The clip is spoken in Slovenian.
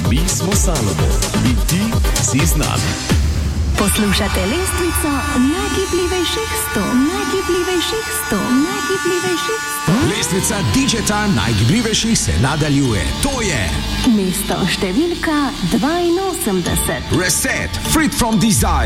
Mi smo Salomo in ti si z nami. Poslušate lestvico najgibljivejših 100. Lestvica DJ-ta najgibljivejših se nadaljuje. To je mesto številka 82. Reset, Freed from Desire.